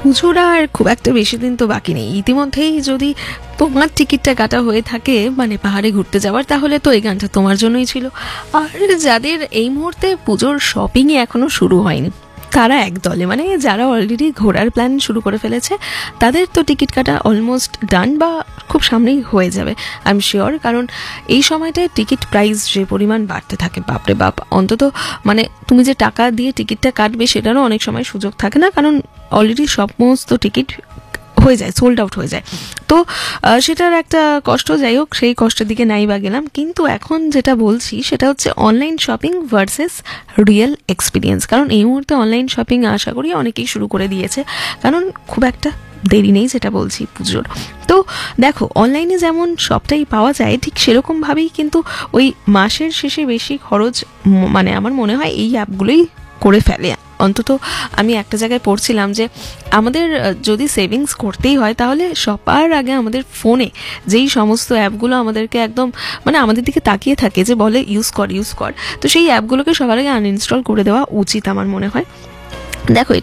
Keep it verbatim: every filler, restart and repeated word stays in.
পুজোর আর খুব একটা বেশি দিন তো বাকি নেই। ইতিমধ্যেই যদি তোমার টিকিটটা কাটা হয়ে থাকে মানে পাহাড়ে ঘুরতে যাওয়ার, তাহলে তো এই গানটা তোমার জন্যই ছিল। আর যাদের এই মুহূর্তে পুজোর শপিংই এখনো শুরু হয়নি, তারা একদলে, মানে যারা অলরেডি ঘোরার প্ল্যান শুরু করে ফেলেছে, তাদের তো টিকিট কাটা অলমোস্ট ডান বা খুব সামনেই হয়ে যাবে আই এম শিওর। কারণ এই সময়টায় টিকিট প্রাইস যে পরিমাণ বাড়তে থাকে, বাপরে বাপ, অন্তত মানে তুমি যে টাকা দিয়ে টিকিটটা কাটবে সেটারও অনেক সময় সুযোগ থাকে না, কারণ অলরেডি সমস্ত টিকিট হয়ে যায়, সোল্ড আউট হয়ে যায়। তো সেটার একটা কষ্ট, যাই হোক সেই কষ্টের দিকে নাই বা গেলাম। কিন্তু এখন যেটা বলছি সেটা হচ্ছে online shopping versus real experience. কারণ এই মুহূর্তে অনলাইন শপিং আশা করি অনেকেই শুরু করে দিয়েছে, কারণ খুব একটা দেরি নেই যেটা বলছি পুজোর। তো দেখো, অনলাইনে যেমন সবটাই পাওয়া যায়, ঠিক সেরকমভাবেই কিন্তু ওই মাসের শেষে বেশি খরচ মানে আমার মনে হয় এই অ্যাপগুলোই করে ফেলে। অন্তত আমি একটা জায়গায় পড়ছিলাম যে আমাদের যদি সেভিংস করতেই হয়, তাহলে সবার আগে আমাদের ফোনে যেই সমস্ত অ্যাপগুলো আমাদেরকে একদম মানে আমাদের দিকে তাকিয়ে থাকে, যে বলে ইউজ কর ইউজ কর, তো সেই অ্যাপগুলোকে সবার আগে আনইনস্টল করে দেওয়া উচিত আমার মনে হয়। দেখো,